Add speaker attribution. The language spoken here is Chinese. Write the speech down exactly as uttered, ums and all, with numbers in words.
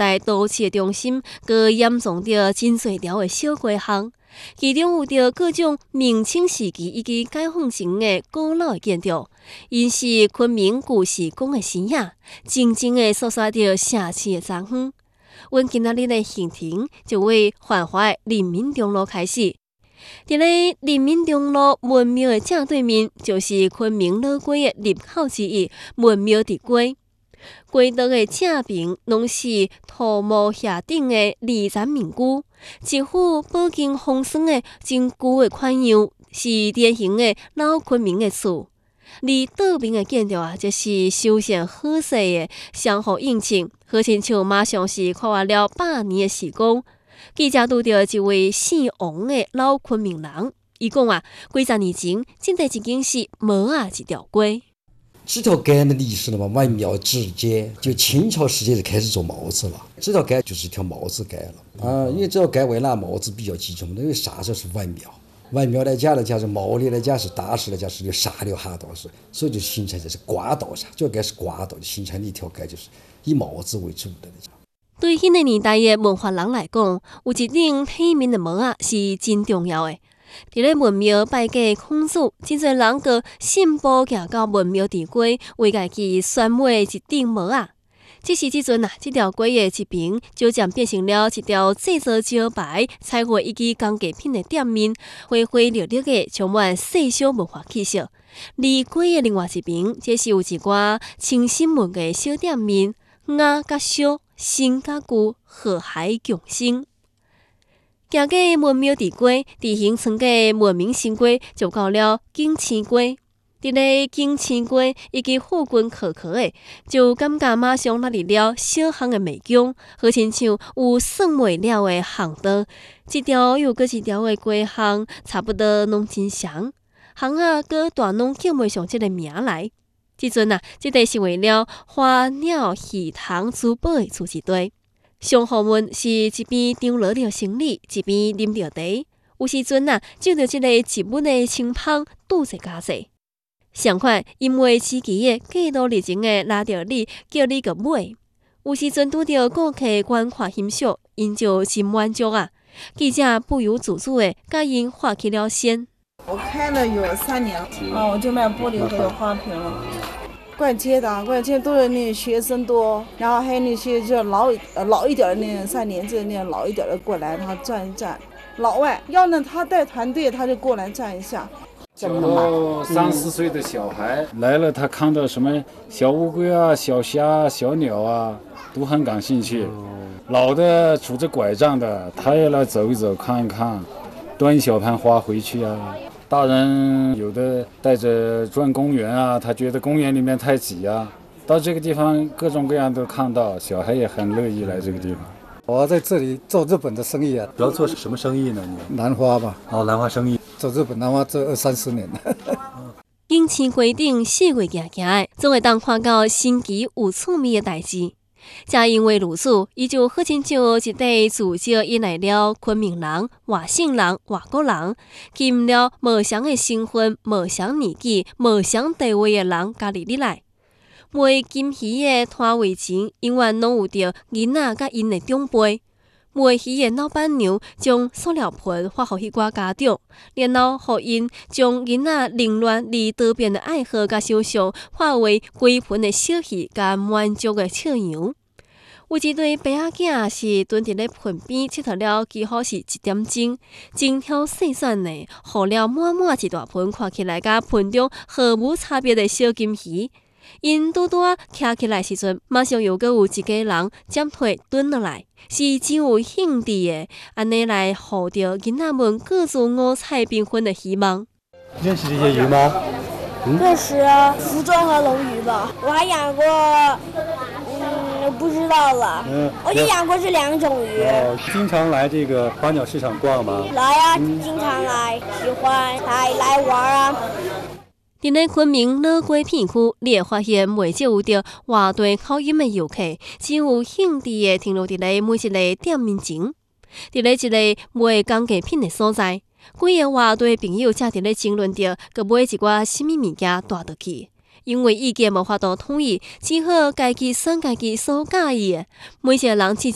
Speaker 1: 在都市的中心，佮严重着真侪条的小街巷，其中有着各种明清时期以及解放前的古老的建筑，因是昆明旧时宫的生影，静静的诉说着社区的昨远。阮今仔日的行程就为繁华的人民中路开始。伫咧人民中路文庙的正对面，就是昆明老街的入口之一文庙地街。街道的正边拢是土木下顶的二层民居，一副饱经风霜的真旧的款样，是典型的老昆明的厝。而倒边的建筑啊，则是修宪好势的相互映衬，好亲像马上是跨越了百年的时光。记者拄到一位姓王的老昆明人，伊讲啊，几十年前，这地已经是毛啊一条街。
Speaker 2: 这条街的历史了嘛，万庙之街，就清朝时期就开始做帽子了。这条街就是一条帽子街了啊，因为这条街为啥帽子比较集中？因为啥时候是万庙，万庙来讲来讲是毛里来讲是大石来讲是有沙流下道是，所以就形成这是瓜道上，这条街是瓜道，就形成的一条街就是以帽子为主的。
Speaker 1: 对迄个年代的文化人来讲，有一顶体面的帽啊是真重要的。伫咧文庙拜祭孔子，真侪人个信步行到文庙地街，为家己选买一顶帽啊。只是即阵啊，这条街的一边就渐变成了一条制作招牌、彩绘以及工艺品的店面，花花绿绿的，充满细小文化气息。而街的另外一边，则是有一寡清新文的小店面，雅甲小。新甲旧，和諧共生。行过文庙地街，地形穿过文明新街，就到了景星街。伫咧景星街以及附近靠靠的，就感觉马上落入了小巷的迷宫，好亲像有算袂了的巷道，一条又搁一条的街巷，差不多拢真长，巷仔搁大拢叫袂上这个名来。即阵啊，即个是为了花鸟鱼虫珠宝的厝一堆。上后门是一边张罗着行李，一边啉着茶。有时阵啊，就着即个一文的清芳，拄者加势。相反，因为此期的过度热情的拉着你，叫你个买。有时阵拄着顾客观看欣赏，因就真满足啊。记者不由自主的甲因画起了线。
Speaker 3: 我开了有三年啊，我就卖玻璃和花瓶了。逛街的，逛街都是那学生多，然后还有那些就老呃老一点的那上年纪的那老一点的过来，他转一转。老外要呢，他带团队，他就过来转一下。
Speaker 4: 小到三四岁的小孩来了，他看到什么小乌龟啊、小虾、小鸟啊，都很感兴趣。老的拄着拐杖的，他也来走一走、看一看，端一小盘花回去啊。大人有的带着转公园啊，他觉得公园里面太挤啊，到这个地方各种各样都看到，小孩也很乐意来这个地方。
Speaker 5: 我在这里做日本的生意啊，
Speaker 6: 主要做什么生意呢？你
Speaker 5: 兰花吧。
Speaker 6: 哦，兰花生意，
Speaker 5: 做日本兰花做二三十年了。
Speaker 1: 景星街顶四月行行的，总会当看到新奇有趣味的代志。正因为如此，伊就好亲像一块自招引来了昆明人、外省人、外国人，吸引了无相的身份、无相年纪、无相地位的人加入入来。卖金鱼的摊位前，永远拢有着囡仔甲因的长辈。卖鱼的老板娘将塑料盆发予迄寡家长，然后予因将囡仔凌乱而多变的爱好甲想象，化为几盆的小鱼甲满足的笑容。有一对爸仔囝是蹲伫咧盆边佚佗了，几乎是一点钟，精挑细选的，予了满满一大盆，看起来甲盆中毫无差别的小金鱼。因拄拄徛起来时阵，马上又搁有一家人捡退蹲落来，是真有兴致的，安尼来互着囡仔们各自五彩缤纷的希望。
Speaker 6: 认识这些鱼吗？
Speaker 7: 嗯、认识啊，福庄和龙鱼吧。我还养过，嗯，不知道了。嗯，我就养过这两种鱼。
Speaker 6: 哦，经常来这个花鸟市场逛吗？
Speaker 7: 来啊，嗯、经常来，喜欢来来玩啊。
Speaker 1: 伫咧昆明老街片区，你会发现袂少有着外地口音的游客，真有兴致的停留伫咧每一个店面前。伫咧一个卖工艺品的所在，几个外地朋友正伫咧争论着，佮买一寡什么物件带倒去。因为意见无法度统一，只好家己选家己所介意的。每一个人试一